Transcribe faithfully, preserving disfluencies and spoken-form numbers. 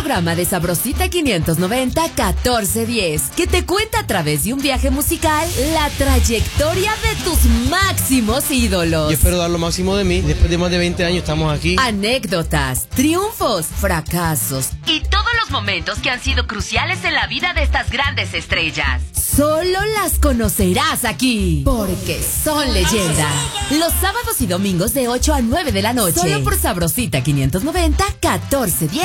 programa de Sabrosita quinientos noventa catorce diez, que te cuenta a través de un viaje musical la trayectoria de tus máximos ídolos. Yo espero dar lo máximo de mí. Después de más de veinte años estamos aquí. Anécdotas, triunfos, fracasos y todos los momentos que han sido cruciales en la vida de estas grandes estrellas. Solo las conocerás aquí, porque son leyendas. Los sábados y domingos de ocho a nueve de la noche. Solo por Sabrosita quinientos noventa catorce diez.